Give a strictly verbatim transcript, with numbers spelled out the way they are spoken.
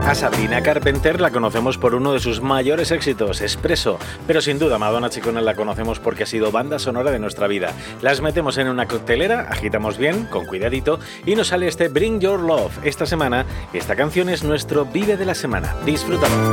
A Sabrina Carpenter la conocemos por uno de sus mayores éxitos, Espresso, pero sin duda Madonna Chicone la conocemos porque ha sido banda sonora de nuestra vida. Las metemos en una coctelera, agitamos bien, con cuidadito, y nos sale este Bring Your Love. Esta semana, esta canción es nuestro Vive de la semana. Disfrútalo.